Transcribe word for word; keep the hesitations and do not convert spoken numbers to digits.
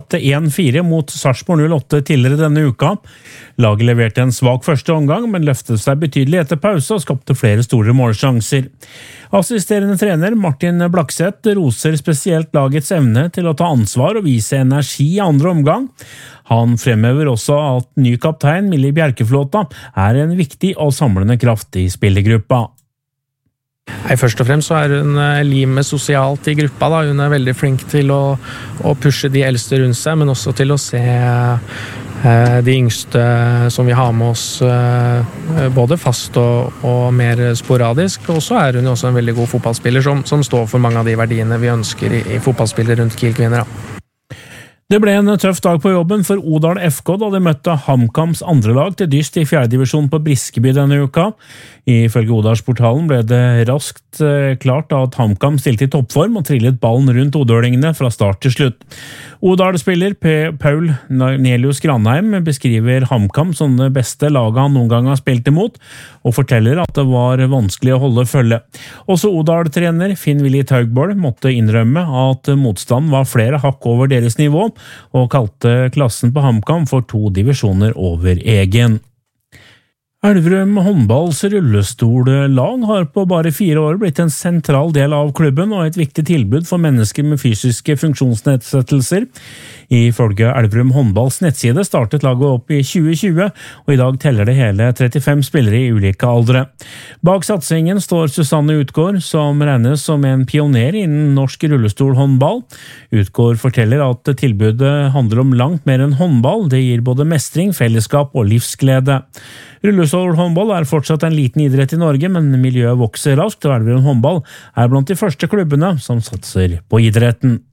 tapte en fire mot Sarpsborg null åtte tidligere denne uka. Laget leverte en svak første omgang, men løftet seg betydelig etter pause og skapte flere store målsjanser. Assisterende trener Martin Blakseth roser spesielt lagets evne til å ta ansvar og vise energi i andre omgang. Han fremhever også at ny kaptein Millie Bjerkeflåta er en viktig og samlende kraft i spillergruppa. Nei, først og fremst så er hun limet sosialt i gruppa da. Hun er veldig flink til å, å pushe de eldste rundt seg, men også til å se eh, de yngste som vi har med oss eh, både fast og, og mer sporadisk. Og så er hun også en veldig god fotballspiller som, som står for mange av de verdiene vi ønsker i, i fotballspillere rundt Kiel-kvinner. Det ble en tøff dag på jobben for Odal F K da de møtte HamKams andre lag til dyst i fjerde divisjon på Briskeby denne uka. Ifølge Odalsportalen ble det raskt klart at HamKam stilte i toppform og trillet ballen rundt odølingene fra start til slutt. Odal-spiller Paul Nelius Granheim beskriver HamKam som det beste laget han noen gang har spilt imot, og forteller at det var vanskelig å holde følge. Også Odal-trener Finn-Willy Taugboll måtte innrømme at motstand var flere hakk over deres nivå, og kalte klassen på HamKam for to divisjoner over egen. Elverum håndballs rullestollag har på bare fire år blitt en sentral del av klubben og et viktig tilbud for mennesker med fysiske funksjonsnedsettelser. Ifølge Elverum håndballs nettside startet laget opp i tjue tjue, og i dag teller det hele trettifem spillere i ulike aldre. Bak satsingen står Susanne Utgård, som regnes som en pioner innen norsk rullestolhåndball. Utgård forteller at tilbudet handler om langt mer enn håndball, det gir både mestring, fellesskap og livsglede. Rullestolhåndball er fortsatt en liten idrett i Norge, men miljøet vokser raskt, og Elverum håndball er blant de første klubbene som satser på idretten.